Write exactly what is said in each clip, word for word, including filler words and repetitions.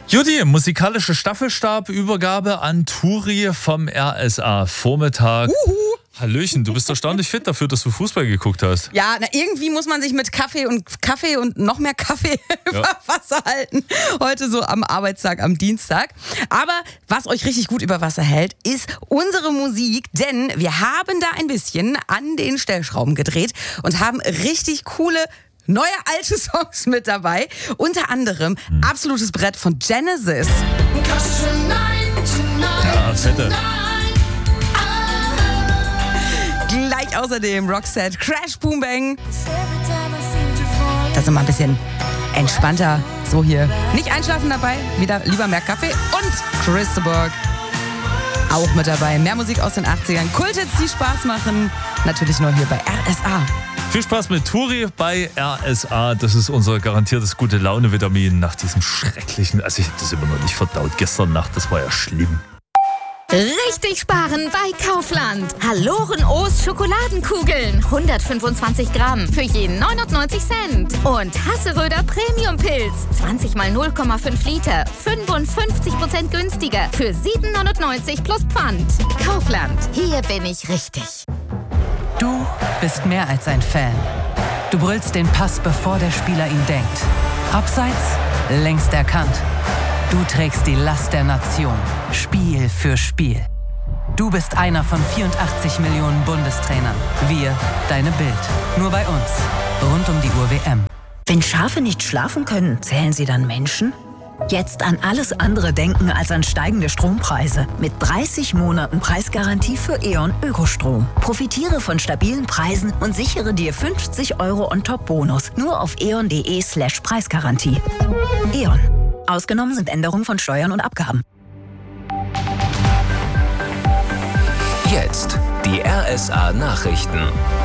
Judy, musikalische Staffelstabübergabe an Turi vom R S A. Vormittag. Uhu. Hallöchen, du bist erstaunlich fit dafür, dass du Fußball geguckt hast. Ja, na, irgendwie muss man sich mit Kaffee und Kaffee und noch mehr Kaffee über ja. Wasser halten. Heute so am Arbeitstag, am Dienstag. Aber was euch richtig gut über Wasser hält, ist unsere Musik. Denn wir haben da ein bisschen an den Stellschrauben gedreht und haben richtig coole neue alte Songs mit dabei. Unter anderem hm. absolutes Brett von Genesis. Ja, fette. Gleich außerdem Roxette, Crash Boom Bang. Das ist immer ein bisschen entspannter. So hier. Nicht einschlafen dabei, wieder lieber mehr Kaffee. Und Christeborg auch mit dabei. Mehr Musik aus den achtzigern. Kulthits, die Spaß machen. Natürlich nur hier bei R S A. Viel Spaß mit Turi bei R S A. Das ist unser garantiertes Gute-Laune-Vitamin nach diesem schrecklichen... Also ich habe das immer noch nicht verdaut. Gestern Nacht, das war ja schlimm. Richtig sparen bei Kaufland. Haloren O's Schokoladenkugeln. hundertfünfundzwanzig Gramm für jeden neunundneunzig Cent. Und Hasseröder Premium Pilz. zwanzig mal null Komma fünf Liter. fünfundfünfzig Prozent günstiger. Für sieben neunundneunzig plus Pfand. Kaufland. Hier bin ich richtig. Du bist mehr als ein Fan. Du brüllst den Pass, bevor der Spieler ihn denkt. Abseits, längst erkannt. Du trägst die Last der Nation, Spiel für Spiel. Du bist einer von vierundachtzig Millionen Bundestrainern. Wir, deine Bild. Nur bei uns. Rund um die Uhr W M. Wenn Schafe nicht schlafen können, zählen sie dann Menschen? Jetzt an alles andere denken als an steigende Strompreise. Mit dreißig Monaten Preisgarantie für E.ON Ökostrom. Profitiere von stabilen Preisen und sichere dir fünfzig Euro On-Top-Bonus. Nur auf eon.de slash Preisgarantie. E.ON. Ausgenommen sind Änderungen von Steuern und Abgaben. Jetzt die R S A-Nachrichten.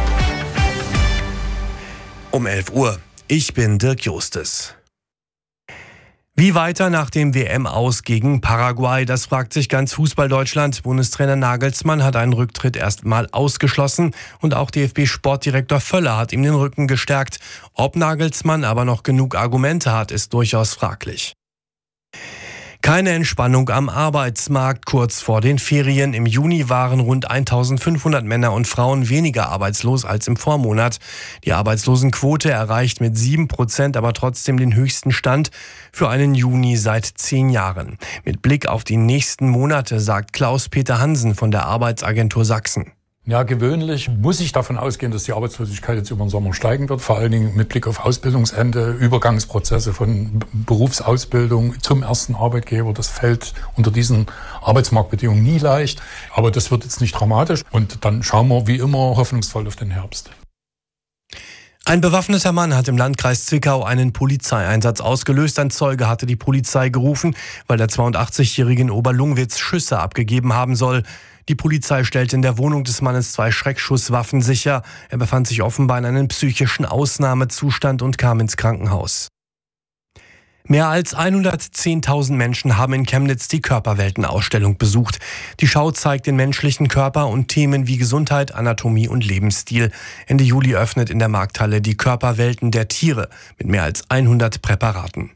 Um elf Uhr. Ich bin Dirk Justes. Wie weiter nach dem W M-Aus gegen Paraguay? Das fragt sich ganz Fußball-Deutschland. Bundestrainer Nagelsmann hat einen Rücktritt erstmal ausgeschlossen und auch D F B-Sportdirektor Völler hat ihm den Rücken gestärkt. Ob Nagelsmann aber noch genug Argumente hat, ist durchaus fraglich. Keine Entspannung am Arbeitsmarkt kurz vor den Ferien. Im Juni waren rund eintausendfünfhundert Männer und Frauen weniger arbeitslos als im Vormonat. Die Arbeitslosenquote erreicht mit sieben Prozent aber trotzdem den höchsten Stand für einen Juni seit zehn Jahren. Mit Blick auf die nächsten Monate sagt Klaus-Peter Hansen von der Arbeitsagentur Sachsen. Ja, gewöhnlich muss ich davon ausgehen, dass die Arbeitslosigkeit jetzt über den Sommer steigen wird, vor allen Dingen mit Blick auf Ausbildungsende, Übergangsprozesse von Berufsausbildung zum ersten Arbeitgeber. Das fällt unter diesen Arbeitsmarktbedingungen nie leicht, aber das wird jetzt nicht dramatisch und dann schauen wir wie immer hoffnungsvoll auf den Herbst. Ein bewaffneter Mann hat im Landkreis Zwickau einen Polizeieinsatz ausgelöst. Ein Zeuge hatte die Polizei gerufen, weil der zweiundachtzigjährige in Oberlungwitz Schüsse abgegeben haben soll. Die Polizei stellte in der Wohnung des Mannes zwei Schreckschusswaffen sicher. Er befand sich offenbar in einem psychischen Ausnahmezustand und kam ins Krankenhaus. Mehr als hundertzehntausend Menschen haben in Chemnitz die Körperweltenausstellung besucht. Die Schau zeigt den menschlichen Körper und Themen wie Gesundheit, Anatomie und Lebensstil. Ende Juli öffnet in der Markthalle die Körperwelten der Tiere mit mehr als hundert Präparaten.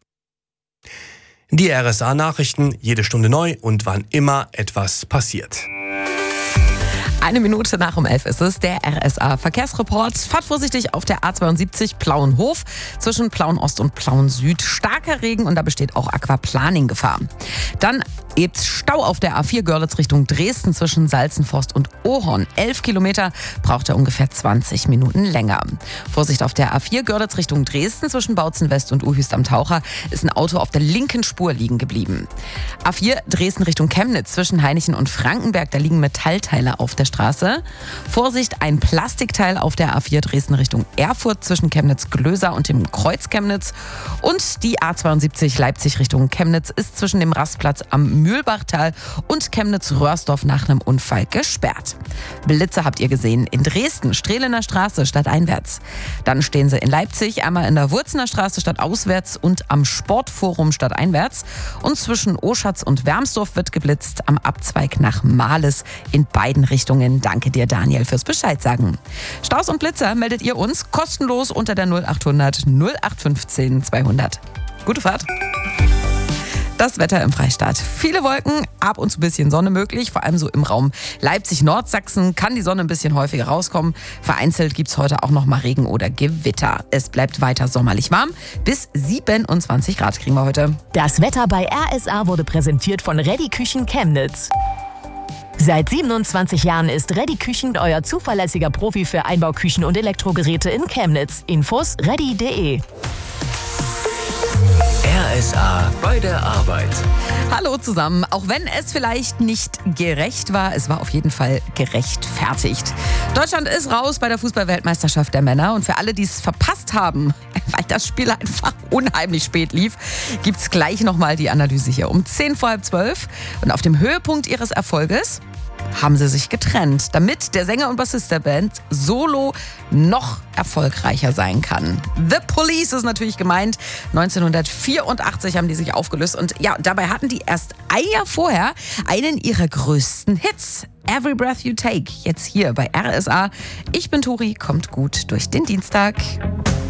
Die R S A-Nachrichten, jede Stunde neu und wann immer etwas passiert. Eine Minute nach um elf ist es, der R S A-Verkehrsreport. Fahrt vorsichtig auf der A zweiundsiebzig Plauenhof zwischen Plauen-Ost und Plauen-Süd. Starker Regen und da besteht auch Aquaplaning-Gefahr. Dann gibt's Stau auf der A vier Görlitz Richtung Dresden zwischen Salzenforst und Ohorn. Elf Kilometer braucht er ungefähr zwanzig Minuten länger. Vorsicht auf der A vier Görlitz Richtung Dresden zwischen Bautzen West und Uhüst am Taucher ist ein Auto auf der linken Spur liegen geblieben. A vier Dresden Richtung Chemnitz zwischen Hainichen und Frankenberg, da liegen Metallteile auf der Straße. Vorsicht, ein Plastikteil auf der A vier Dresden Richtung Erfurt zwischen Chemnitz-Glöser und dem Kreuz Chemnitz. Und die A zweiundsiebzig Leipzig Richtung Chemnitz ist zwischen dem Rastplatz am Mühlbachtal und Chemnitz-Röhrsdorf nach einem Unfall gesperrt. Blitze habt ihr gesehen in Dresden, Strehlener Straße stadteinwärts. Dann stehen sie in Leipzig, einmal in der Wurzener Straße stadtauswärts und am Sportforum stadteinwärts. Und zwischen Oschatz und Wermsdorf wird geblitzt am Abzweig nach Mahles in beiden Richtungen. Danke dir, Daniel, fürs Bescheid sagen. Staus und Blitzer meldet ihr uns kostenlos unter der null achthundert null acht fünfzehn zweihundert. Gute Fahrt. Das Wetter im Freistaat. Viele Wolken, ab und zu ein bisschen Sonne möglich, vor allem so im Raum Leipzig-Nordsachsen kann die Sonne ein bisschen häufiger rauskommen. Vereinzelt gibt es heute auch noch mal Regen oder Gewitter. Es bleibt weiter sommerlich warm. Bis siebenundzwanzig Grad kriegen wir heute. Das Wetter bei R S A wurde präsentiert von Ready Küchen Chemnitz. Seit siebenundzwanzig Jahren ist Ready Küchen euer zuverlässiger Profi für Einbauküchen und Elektrogeräte in Chemnitz. Infos ready punkt de. R S A bei der Arbeit. Hallo zusammen. Auch wenn es vielleicht nicht gerecht war, es war auf jeden Fall gerechtfertigt. Deutschland ist raus bei der Fußball-Weltmeisterschaft der Männer. Und für alle, die es verpasst haben, weil das Spiel einfach unheimlich spät lief, gibt es gleich nochmal die Analyse hier um zehn vor halb zwölf. Und auf dem Höhepunkt ihres Erfolges haben sie sich getrennt, damit der Sänger und Bassist der Band solo noch erfolgreicher sein kann. The Police ist natürlich gemeint. neunzehnhundertvierundachtzig haben die sich aufgelöst und ja, dabei hatten die erst ein Jahr vorher einen ihrer größten Hits. Every Breath You Take, jetzt hier bei R S A. Ich bin Tori, kommt gut durch den Dienstag.